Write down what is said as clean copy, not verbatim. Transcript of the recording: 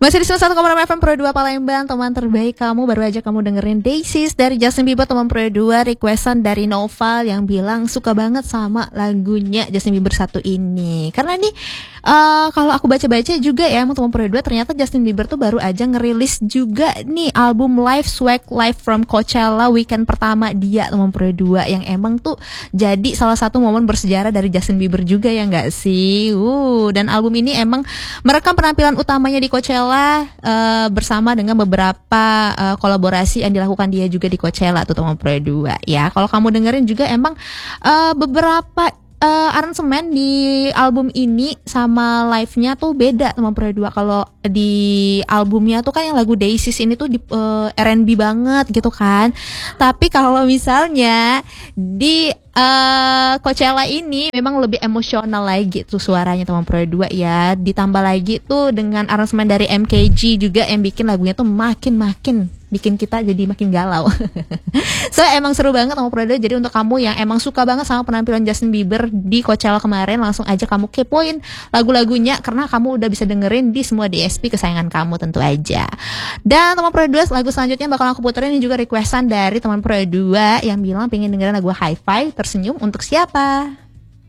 Masih di 101,6 FM Pro 2 Palembang, teman terbaik kamu. Baru aja kamu dengerin Daisies dari Justin Bieber, teman Pro 2, requestan dari Noval yang bilang suka banget sama lagunya Justin Bieber satu ini. Karena nih kalau aku baca-baca juga ya, teman Pro 2, ternyata Justin Bieber tuh baru aja ngerilis juga nih album Live Swag Live from Coachella weekend pertama dia, teman Pro 2, yang emang tuh jadi salah satu momen bersejarah dari Justin Bieber juga, ya nggak sih? Dan album ini emang merekam penampilan utamanya di Coachella bersama dengan beberapa kolaborasi yang dilakukan dia juga di Coachella tuh, teman Pro 2 ya. Kalau kamu dengerin juga emang beberapa aransemen di album ini sama live-nya tuh beda, teman Pro 2. Kalau di albumnya tuh kan yang lagu Daisies ini tuh di R&B banget gitu kan. Tapi kalau misalnya di Coachella ini memang lebih emosional lagi tuh suaranya, teman Pro 2 ya. Ditambah lagi tuh dengan aransemen dari MKG juga yang bikin lagunya tuh makin bikin kita jadi makin galau. So emang seru banget, teman Pro 2. Jadi untuk kamu yang emang suka banget sama penampilan Justin Bieber di Coachella kemarin, langsung aja kamu kepoin lagu-lagunya karena kamu udah bisa dengerin di semua DSP kesayangan kamu tentu aja. Dan teman Pro 2, lagu selanjutnya bakal aku puterin ini juga requestan dari teman Pro 2 yang bilang pengen dengerin lagu Hi-Fi Tersenyum. Untuk siapa?